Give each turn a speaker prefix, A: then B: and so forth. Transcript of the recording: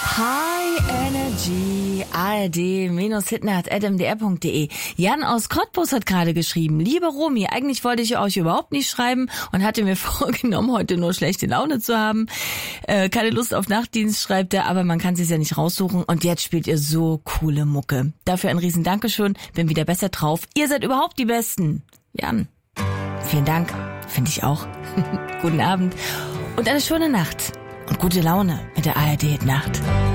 A: High Energy, ARD-hitnet@mdr.de. Jan aus Cottbus hat gerade geschrieben: Liebe Romy, eigentlich wollte ich euch überhaupt nicht schreiben und hatte mir vorgenommen, heute nur schlechte Laune zu haben. Keine Lust auf Nachtdienst, schreibt er, aber man kann es ja nicht raussuchen und jetzt spielt ihr so coole Mucke. Dafür ein riesen Dankeschön, bin wieder besser drauf. Ihr seid überhaupt die Besten. Jan, vielen Dank, finde ich auch. Guten Abend und eine schöne Nacht und gute Laune mit der ARD-Nacht.